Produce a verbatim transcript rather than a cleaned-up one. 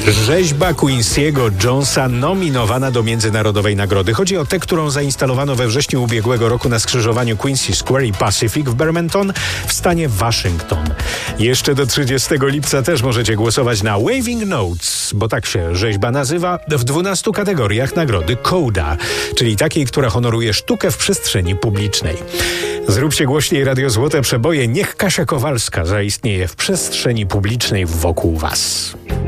Rzeźba Quincy'ego Jonesa nominowana do międzynarodowej nagrody. Chodzi o tę, którą zainstalowano we wrześniu ubiegłego roku na skrzyżowaniu Quincy Square i Pacific w Birmingham w stanie Waszyngton. Jeszcze do trzydziestego lipca też możecie głosować na Waving Notes, bo tak się rzeźba nazywa, w dwunastu kategoriach nagrody Coda, czyli takiej, która honoruje sztukę w przestrzeni publicznej. Zróbcie głośniej Radio Złote Przeboje. Niech Kasia Kowalska zaistnieje w przestrzeni publicznej wokół was.